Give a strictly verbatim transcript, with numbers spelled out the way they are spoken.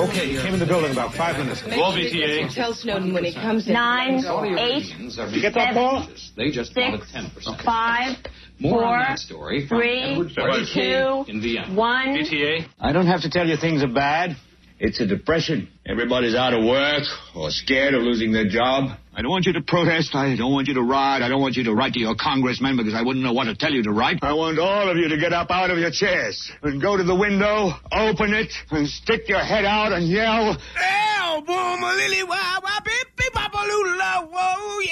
Okay, he came in the building about five minutes ago. Well, B T A. Tell Snowden when he comes in. Nine, eight, Did you get that, Paul? They just six, wanted ten percent. five, More four, on that story from three, Edward Ferry two, in Vienna. one. B T A. I don't have to tell you things are bad. It's a depression. Everybody's out of work or scared of losing their job. I don't want you to protest. I don't want you to riot. I don't want you to write to your congressman because I wouldn't know what to tell you to write. I want all of you to get up out of your chairs and go to the window, open it, and stick your head out and yell, El boom, lily, wah, wah, beep, beep, bop, a loo, la, whoa,